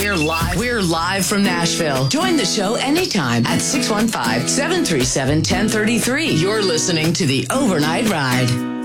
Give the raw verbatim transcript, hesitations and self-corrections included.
We're live. We're live from Nashville. Join the show anytime at six one five, seven three seven, one zero three three. You're listening to The Overnight Ride.